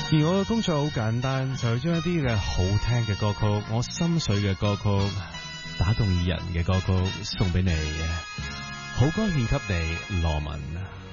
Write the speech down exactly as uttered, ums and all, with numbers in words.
而我嘅工作好簡單，就係將一啲嘅好聽嘅歌曲，我心水嘅歌曲，打動人嘅歌曲送俾你。好歌獻給你，羅文。